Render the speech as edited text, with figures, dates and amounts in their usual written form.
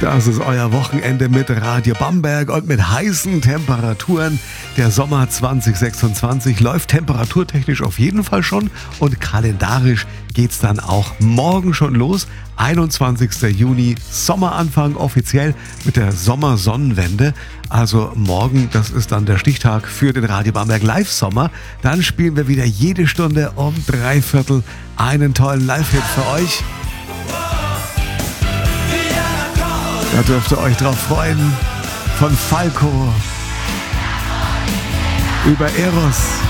Das ist euer Wochenende mit Radio Bamberg und mit heißen Temperaturen. Der Sommer 2026 läuft temperaturtechnisch auf jeden Fall schon und kalendarisch geht's dann auch morgen schon los. 21. Juni, Sommeranfang offiziell mit der Sommersonnenwende. Also morgen, das ist dann der Stichtag für den Radio Bamberg Live-Sommer. Dann spielen wir wieder jede Stunde um 3/4 einen tollen Live-Hit für euch. Da dürft ihr euch drauf freuen. Von Falco über Eros.